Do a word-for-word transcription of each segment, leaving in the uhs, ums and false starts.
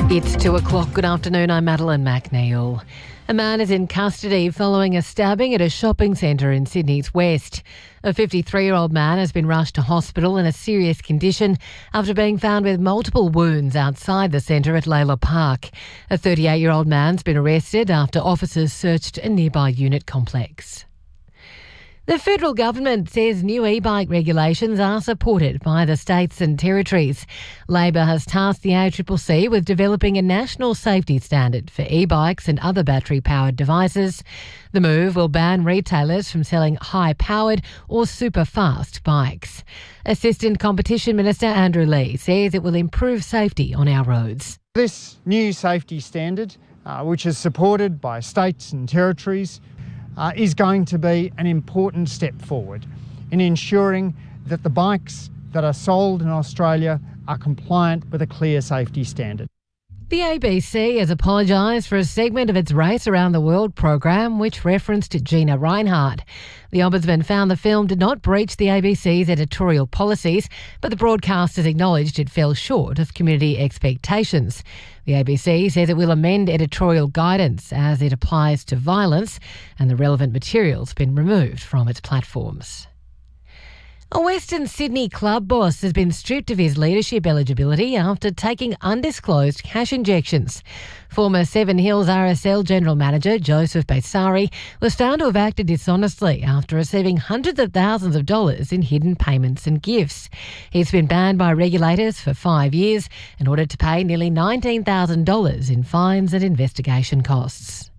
It's two o'clock. Good afternoon. I'm Madeline McNeil. A man is in custody following a stabbing at a shopping centre in Sydney's West. A fifty-three-year-old man has been rushed to hospital in a serious condition after being found with multiple wounds outside the centre at Layla Park. A thirty-eight-year-old man's been arrested after officers searched a nearby unit complex. The federal government says new e-bike regulations are supported by the states and territories. Labor has tasked the A C C C with developing a national safety standard for e-bikes and other battery-powered devices. The move will ban retailers from selling high-powered or super-fast bikes. Assistant Competition Minister Andrew Lee says it will improve safety on our roads. This new safety standard, uh, which is supported by states and territories, Uh, is going to be an important step forward in ensuring that the bikes that are sold in Australia are compliant with a clear safety standard. The A B C has apologised for a segment of its Race Around the World program which referenced Gina Rinehart. The Ombudsman found the film did not breach the A B C's editorial policies, but the broadcasters acknowledged it fell short of community expectations. The A B C says it will amend editorial guidance as it applies to violence, and the relevant material's been removed from its platforms. A Western Sydney club boss has been stripped of his leadership eligibility after taking undisclosed cash injections. Former Seven Hills R S L General Manager Joseph Baisari was found to have acted dishonestly after receiving hundreds of thousands of dollars in hidden payments and gifts. He's been banned by regulators for five years and ordered to pay nearly nineteen thousand dollars in fines and investigation costs.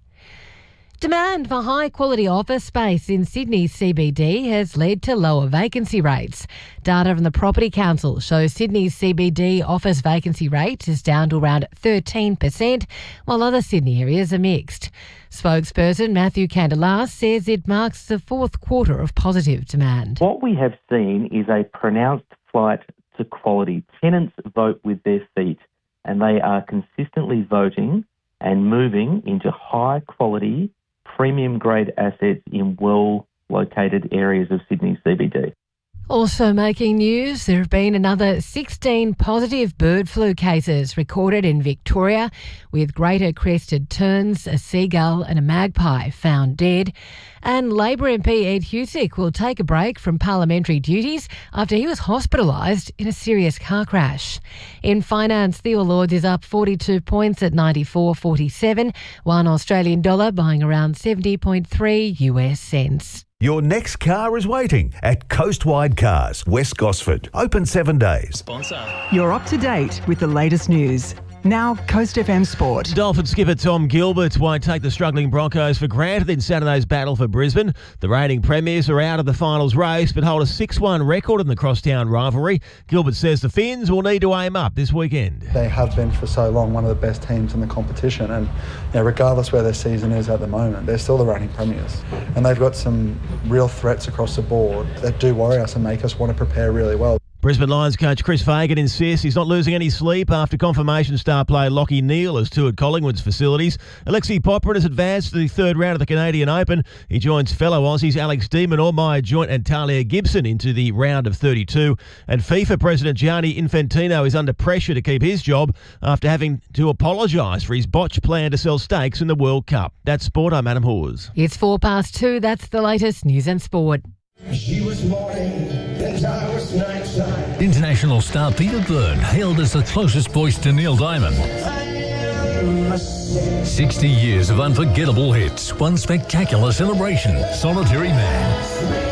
Demand for high-quality office space in Sydney's C B D has led to lower vacancy rates. Data from the Property Council shows Sydney's C B D office vacancy rate is down to around thirteen percent, while other Sydney areas are mixed. Spokesperson Matthew Candelar says it marks the fourth quarter of positive demand. What we have seen is a pronounced flight to quality. Tenants vote with their feet, and they are consistently voting and moving into high-quality premium-grade assets in well-located areas of Sydney's C B D. Also making news, there have been another sixteen positive bird flu cases recorded in Victoria, with greater crested terns, a seagull and a magpie found dead. And Labor M P Ed Husic will take a break from parliamentary duties after he was hospitalised in a serious car crash. In finance, the All Lords is up forty-two points at ninety-four forty-seven, one Australian dollar buying around seventy point three U S cents. Your next car is waiting at Coastwide Cars, West Gosford. Open seven days. Sponsor. You're up to date with the latest news. Now, Coast F M Sport. Dolphin skipper Tom Gilbert won't take the struggling Broncos for granted in Saturday's battle for Brisbane. The reigning premiers are out of the finals race but hold a six one record in the crosstown rivalry. Gilbert says the Finns will need to aim up this weekend. They have been for so long one of the best teams in the competition, and you know, regardless where their season is at the moment, they're still the reigning premiers. And they've got some real threats across the board that do worry us and make us want to prepare really well. Brisbane Lions coach Chris Fagan insists he's not losing any sleep after confirmation star player Lachie Neale has toured Collingwood's facilities. Alexi Popper has advanced to the third round of the Canadian Open. He joins fellow Aussies Alex De Minaur, Maya Joint and Talia Gibson into the round of thirty-two. And FIFA President Gianni Infantino is under pressure to keep his job after having to apologise for his botched plan to sell stakes in the World Cup. That's sport. I'm Adam Hawes. It's four past two. That's the latest news and sport. She was morning, and I was nighttime. International star Peter Byrne, hailed as the closest voice to Neil Diamond. sixty years of unforgettable hits, one spectacular celebration, Solitary Man.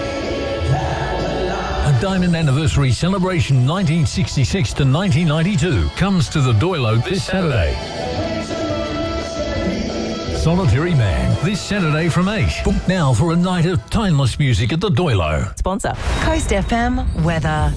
A Diamond Anniversary Celebration nineteen sixty-six to nineteen ninety-two comes to the Doilo this Saturday. Solitary Man, this Saturday from eight. Book now for a night of timeless music at the Doilo. Sponsor, Coast F M weather.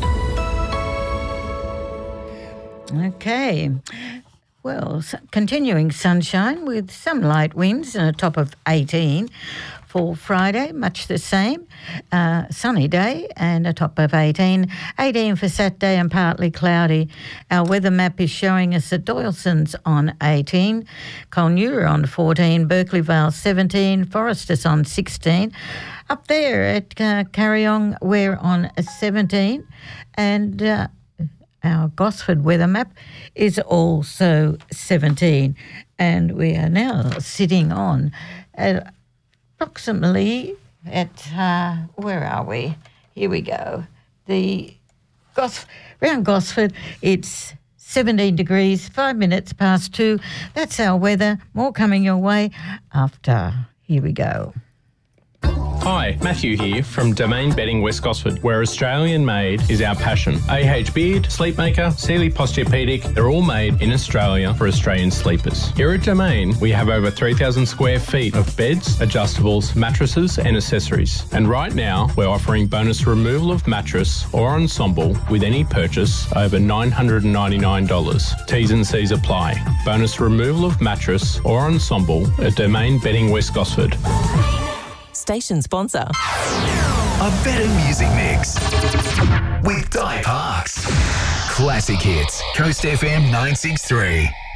Okay. Well, continuing sunshine with some light winds and a top of eighteen. For Friday, much the same. Uh, sunny day and a top of eighteen. eighteen for Saturday and partly cloudy. Our weather map is showing us that Doyleson's on eighteen, Colnura on fourteen, Berkeley Vale seventeen, Forrester's on sixteen. Up there at uh, Carryong, we're on seventeen. And uh, our Gosford weather map is also seventeen. And we are now sitting on at approximately at, uh, where are we? Here we go. The Gos- around Gosford, it's seventeen degrees, five minutes past two. That's our weather. More coming your way after. Here we go. Hi, Matthew here from Domain Bedding West Gosford, where Australian made is our passion. A H Beard, Sleepmaker, Sealy Posturepedic, they're all made in Australia for Australian sleepers. Here at Domain, we have over three thousand square feet of beds, adjustables, mattresses and accessories. And right now, we're offering bonus removal of mattress or ensemble with any purchase over nine hundred ninety-nine dollars. T's and C's apply. Bonus removal of mattress or ensemble at Domain Bedding West Gosford. Station sponsor. A better music mix with Di Parks. Classic hits. Coast F M nine six three.